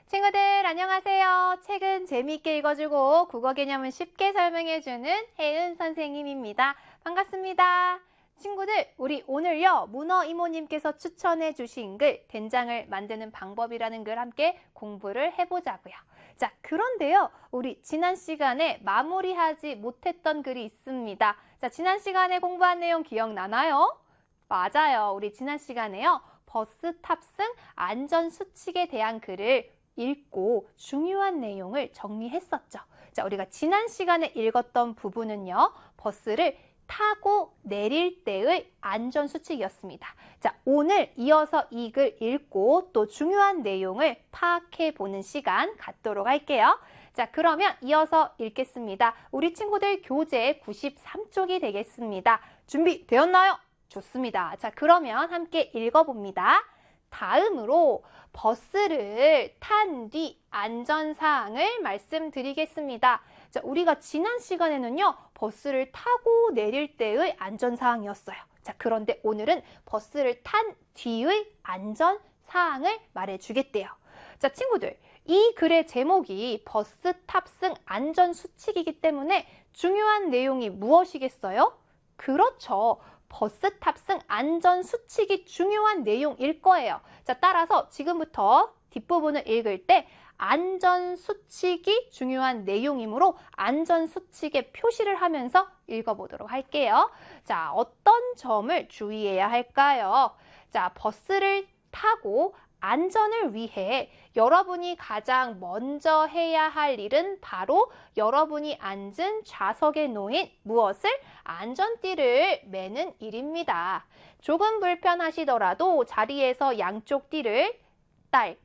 친구들 안녕하세요. 책은 재미있게 읽어주고 국어 개념은 쉽게 설명해주는 혜은 선생님입니다. 반갑습니다. 친구들, 우리 오늘요 문어 이모님께서 추천해 주신 글 된장을 만드는 방법이라는 글 함께 공부를 해보자고요. 자, 그런데요 우리 지난 시간에 마무리하지 못했던 글이 있습니다. 자, 지난 시간에 공부한 내용 기억나나요? 맞아요. 우리 지난 시간에요 버스 탑승 안전수칙에 대한 글을 읽고 중요한 내용을 정리했었죠. 자, 우리가 지난 시간에 읽었던 부분은요 버스를 타고 내릴 때의 안전수칙이었습니다. 자, 오늘 이어서 이 글 읽고 또 중요한 내용을 파악해 보는 시간 갖도록 할게요. 자, 그러면 이어서 읽겠습니다. 우리 친구들 교재 93쪽이 되겠습니다. 준비되었나요? 좋습니다. 자, 그러면 함께 읽어봅니다. 다음으로 버스를 탄 뒤 안전사항을 말씀드리겠습니다. 자, 우리가 지난 시간에는요 버스를 타고 내릴 때의 안전사항이었어요. 자, 그런데 오늘은 버스를 탄 뒤의 안전사항을 말해주겠대요. 자, 친구들, 이 글의 제목이 버스 탑승 안전수칙이기 때문에 중요한 내용이 무엇이겠어요? 그렇죠. 버스 탑승 안전수칙이 중요한 내용일 거예요. 자, 따라서 지금부터 뒷부분을 읽을 때 안전수칙이 중요한 내용이므로 안전수칙에 표시를 하면서 읽어보도록 할게요. 자, 어떤 점을 주의해야 할까요? 자, 버스를 타고 안전을 위해 여러분이 가장 먼저 해야 할 일은 바로 여러분이 앉은 좌석에 놓인 무엇을? 안전띠를 매는 일입니다. 조금 불편하시더라도 자리에서 양쪽 띠를 딸칵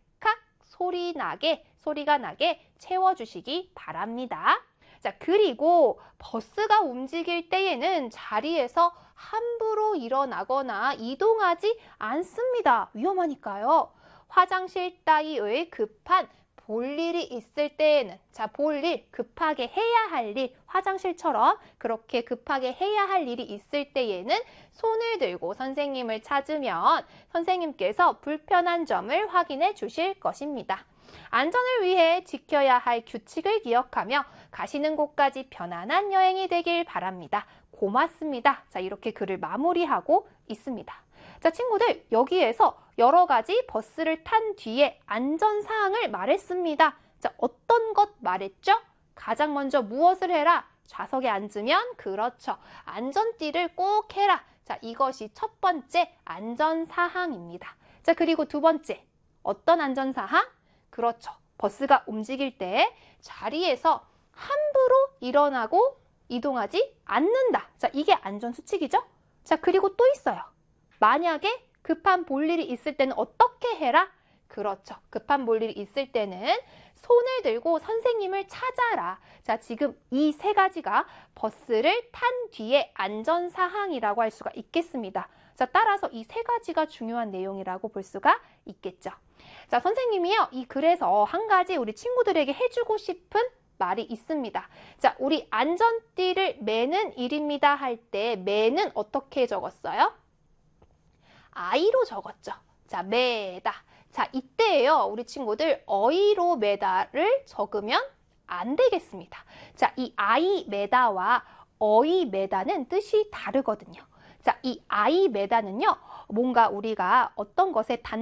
소리가 나게 채워주시기 바랍니다. 자, 그리고 버스가 움직일 때에는 자리에서 함부로 일어나거나 이동하지 않습니다. 위험하니까요. 화장실 따위의 급한 볼일이 있을 때에는, 자, 볼일, 급하게 해야 할 일, 화장실처럼 그렇게 급하게 해야 할 일이 있을 때에는 손을 들고 선생님을 찾으면 선생님께서 불편한 점을 확인해 주실 것입니다. 안전을 위해 지켜야 할 규칙을 기억하며 가시는 곳까지 편안한 여행이 되길 바랍니다. 고맙습니다. 자, 이렇게 글을 마무리하고 있습니다. 자, 친구들, 여기에서 여러 가지 버스를 탄 뒤에 안전사항을 말했습니다. 자, 어떤 것 말했죠? 가장 먼저 무엇을 해라? 좌석에 앉으면, 그렇죠, 안전띠를 꼭 해라. 자, 이것이 첫 번째 안전사항입니다. 자, 그리고 두 번째, 어떤 안전사항? 그렇죠, 버스가 움직일 때 자리에서 함부로 일어나고 이동하지 않는다. 자, 이게 안전수칙이죠? 자, 그리고 또 있어요. 만약에 급한 볼일이 있을 때는 어떻게 해라? 그렇죠. 급한 볼일이 있을 때는 손을 들고 선생님을 찾아라. 자, 지금 이 세 가지가 버스를 탄 뒤에 안전사항이라고 할 수가 있겠습니다. 자, 따라서 이 세 가지가 중요한 내용이라고 볼 수가 있겠죠. 자, 선생님이요, 이 글에서 한 가지 우리 친구들에게 해주고 싶은 말이 있습니다. 자, 우리 안전띠를 매는 일입니다 할 때 매는 어떻게 적었어요? 아이로 적었죠. 자, 매다. 자, 이때에요 우리 친구들 어이로 매다를 적으면 안 되겠습니다. 자, 이 아이 매다와 어이 매다는 뜻이 다르거든요. 자, 이 아이 매다는요 뭔가 우리가 어떤 것에